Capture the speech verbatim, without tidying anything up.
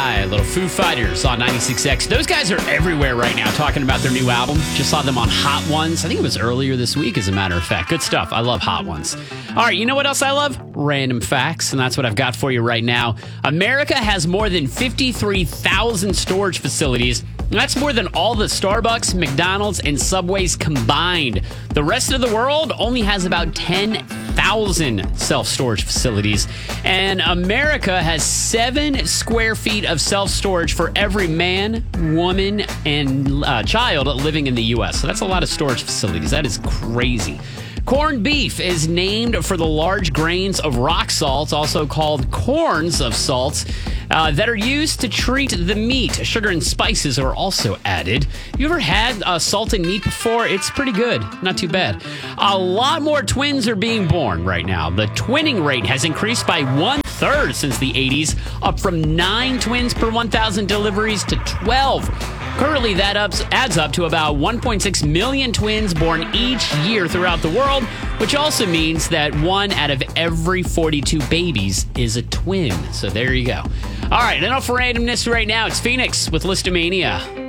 Hi, little Foo Fighters on ninety-six X. Those guys are everywhere right now talking about their new album. Just saw them on Hot Ones. I think it was earlier this week, as a matter of fact. Good stuff. I love Hot Ones. All right, you know what else I love? Random facts, and that's what I've got for you right now. America has more than fifty-three thousand storage facilities. That's more than all the Starbucks, McDonald's, and Subways combined. The rest of the world only has about ten thousand self-storage facilities. And America has seven square feet of self-storage for every man, woman, and uh, child living in the U S. So that's a lot of storage facilities. That is crazy. Corned beef is named for the large grains of rock salt, also called corns of salts, uh, that are used to treat the meat. Sugar and spices are also added. You ever had uh, salted meat before? It's pretty good. Not too bad. A lot more twins are being born right now. The twinning rate has increased by one third since the eighties, up from nine twins per one thousand deliveries to twelve. Currently, that ups, adds up to about one point six million twins born each year throughout the world, which also means that one out of every forty-two babies is a twin. So there you go. All right, enough for randomness right now. It's Phoenix with Listomania.